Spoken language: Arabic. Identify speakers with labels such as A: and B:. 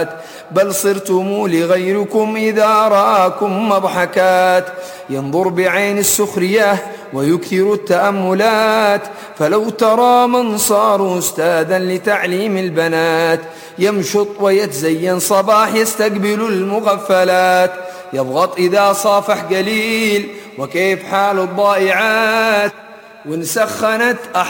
A: بل صرتم لغيركم إذا راكم مضحكات. ينظر بعين السخرية ويكثر التأملات، فلو ترى من صاروا أستاذا لتعليم البنات. يمشط ويتزين صباح يستقبل المغفلات، يضغط إذا صافح قليل وكيف حال الضائعات. وإن سخنت